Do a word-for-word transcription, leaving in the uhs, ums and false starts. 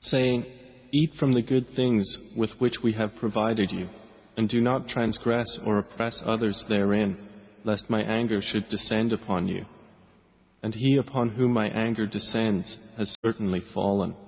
saying, "Eat from the good things with which we have provided you, and do not transgress or oppress others therein, lest my anger should descend upon you. And he upon whom my anger descends has certainly fallen."